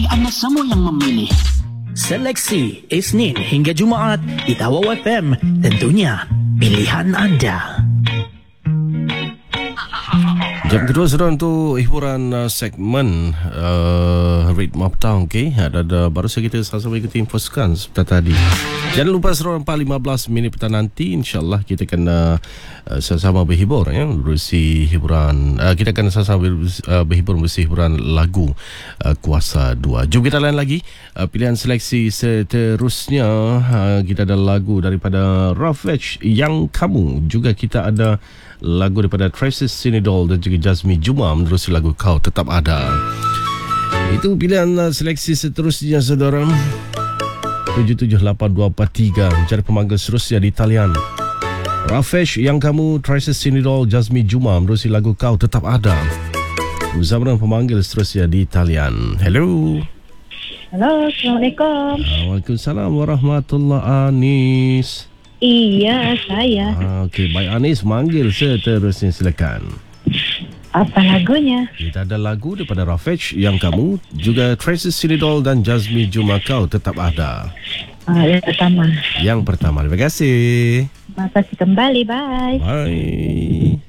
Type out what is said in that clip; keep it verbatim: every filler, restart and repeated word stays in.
Anda semua yang memilih. Seleksi Isnin hingga Jumaat di Tawau F M. Tentunya pilihan anda. Jam kedua sudah untuk hiburan uh, segmen uh, Ritme Petang. Okay? Ada, ada, baru saja kita sama-sama ikuti info sekarang sebentar tadi. Jangan lupa seronok empat lima belas minit petang nanti, InsyaAllah kita akan uh, sama-sama berhibur ya, berusi hiburan. Uh, kita akan sama-sama uh, berhibur berusi hiburan lagu uh, Kuasa dua. Jom kita lain lagi uh, pilihan seleksi seterusnya. Uh, kita ada lagu daripada Ravage, Yang Kamu. Juga kita ada lagu daripada Tracy Sinidol dan juga Jazmi Juma menerusi lagu Kau Tetap Ada. Itu pilihan uh, seleksi seterusnya, saudara. tujuh tujuh lapan dua empat tiga mencari pemanggil seterusnya di talian. Ravage, Yang Kamu, Tracy Sinidol, Jazmi Juma menerusi lagu Kau Tetap Ada. Bersama dengan pemanggil seterusnya di talian. Hello. Halo, Assalamualaikum. Waalaikumsalam warahmatullahi Anis. Iya, saya. Okey, baik Anis, manggil seterusnya, silakan. Apa lagunya? Kita ada lagu daripada Ravage, Yang Kamu, juga Tracy Sinidol dan Jazmi Juma, Kau Tetap Ada. Ah, yang pertama. Yang pertama, terima kasih. Terima kasih kembali, bye. Bye.